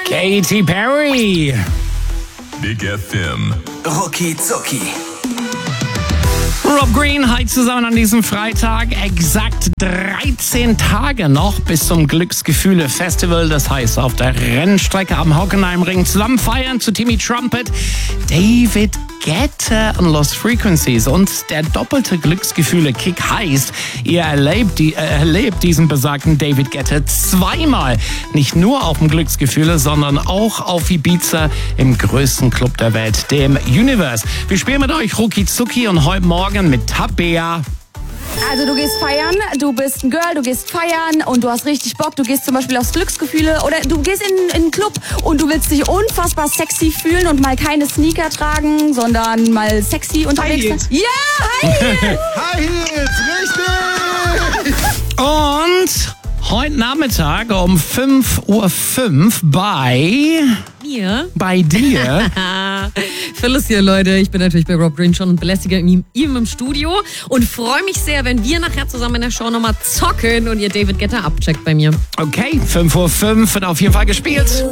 Katy Perry. Big FM. Rucki Zucki. Rob Green, hi zusammen an diesem Freitag. Exakt 13 Tage noch bis zum Glücksgefühle-Festival. Das heißt, auf der Rennstrecke am Hockenheimring zusammen feiern zu Timmy Trumpet, David Guetta und Lost Frequencies. Und der doppelte Glücksgefühle-Kick heißt, ihr erlebt diesen besagten David Guetta zweimal. Nicht nur auf dem Glücksgefühle, sondern auch auf Ibiza im größten Club der Welt, dem Universe. Wir spielen mit euch Rucki Zucki und heute Morgen mit Tabea. Also du gehst feiern, du bist ein Girl, du gehst feiern und du hast richtig Bock. Du gehst zum Beispiel aufs Glücksgefühle oder du gehst in einen Club und du willst dich unfassbar sexy fühlen und mal keine Sneaker tragen, sondern mal sexy unterwegs sein. Ja, High Heels! High Heels, richtig! Und heute Nachmittag um 5:05 Uhr bei dir. Phyllis hier, Leute. Ich bin natürlich bei Rob Green schon und belästige ihm im Studio und freue mich sehr, wenn wir nachher zusammen in der Show nochmal zocken und ihr David Guetta abcheckt bei mir. Okay, 5:05 Uhr wird auf jeden Fall gespielt.